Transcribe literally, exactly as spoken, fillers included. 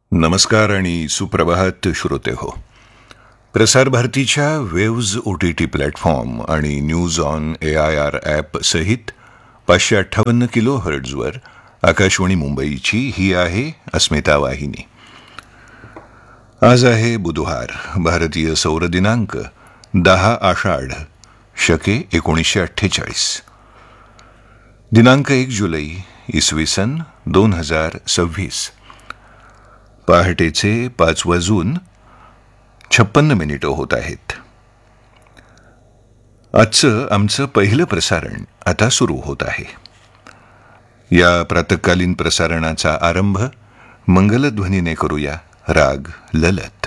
नमस्कार आणि सुप्रभात श्रोते हो. प्रसार भारतीच्या waves O T T platform आणि news on A I R app सहित पाचशे अठ्ठावन्न किलो हर्ट्झवर आकाशवाणी मुंबईची ही आहे अस्मिता वाहिनी. आज आहे बुधवार, भारतीय सौर दिनांक दहा आषाढ शके एकोणीसशे अठ्ठेचाळीस, दिनांक एक जुलै इसवी सन दोन हजार सव्वीस. पहाटेचे पाच वाजून छप्पन्न मिनिटं होत आहेत. आजचं आमचं पहिलं प्रसारण आता सुरू होत आहे. या प्रातःकालीन प्रसारणाचा आरंभ मंगलध्वनीने करूया. राग ललत.